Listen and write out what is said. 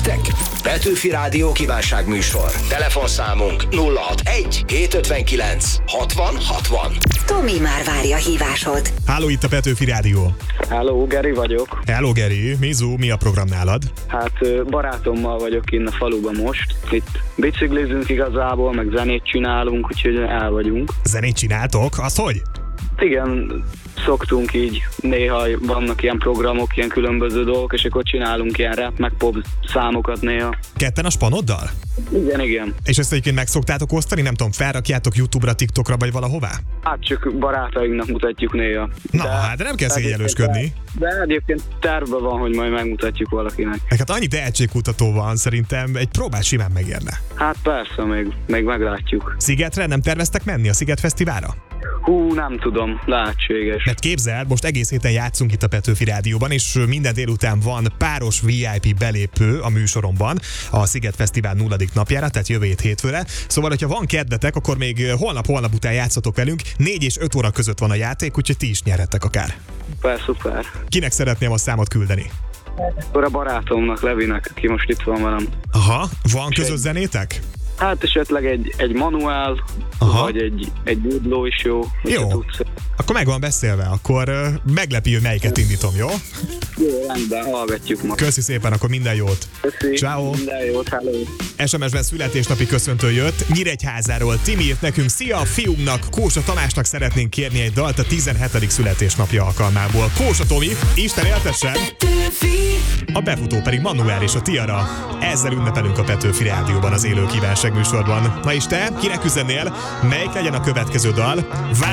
nektek? Petőfi Rádió kívánságműsor. Telefonszámunk 061 759 60 60. Tomi már várja hívásod. Háló, itt a Petőfi Rádió. Háló, Geri vagyok. Hello, Geri. Mizu, mi a program nálad? Hát barátommal vagyok innen a faluban most. Itt biciklizünk igazából, meg zenét csinálunk, úgyhogy el vagyunk. Zenét csináltok? Azt hogy? Igen, szoktunk így, néha vannak ilyen programok, ilyen különböző dolgok, és akkor csinálunk ilyen rap, meg pop számokat néha. Ketten a spanoddal? Igen. És ezt egyébként meg szoktátok osztani? Nem tudom, felrakjátok YouTube-ra, TikTokra vagy valahová? Hát csak barátainknak mutatjuk néha. De nem kell szégyellősködni. De egyébként tervben van, hogy majd megmutatjuk valakinek. Hát annyi tehetségkutató van, szerintem egy próbát simán megérne. Hát persze, még meglátjuk. Szigetre nem terveztek menni a Sziget Fesztiválra? Hú, nem tudom, lehetséges. Mert képzeld, most egész héten játszunk itt a Petőfi Rádióban, és minden délután van páros VIP belépő a műsoromban a Sziget Fesztivál 0. napjára, tehát jövő hétfőre. Szóval, hogyha van kedvetek, akkor még holnap után játszatok velünk. 4 és 5 óra között van a játék, úgyhogy ti is nyerhettek akár. Szuper. Kinek szeretném a számot küldeni? Akkor a barátomnak, Levinek, aki most itt van velem. Aha, van közös zenétek? Hát esetleg egy manuál, vagy egy dudló is jó. Jó, akkor meg van beszélve, akkor meglepi, hogy melyiket indítom, jó? Jó, rendben, hallgatjuk ma. Köszi szépen, akkor minden jót. Köszi, ciao. Minden jót, hello. SMS-ben születésnapi köszöntő jött, Nyíregyházáról Timi írt nekünk: szia, fiúnknak, Kósa Tamásnak szeretnénk kérni egy dalt a 17. születésnapja alkalmából. Kósa Tomi, Isten éltessen! A befutó pedig Manuel és a Tiara. Ezzel ünnepelünk a Petőfi Rádióban, az élő kívánságműsorban. Na és te, kinek üzennél? Melyik legyen a következő dal?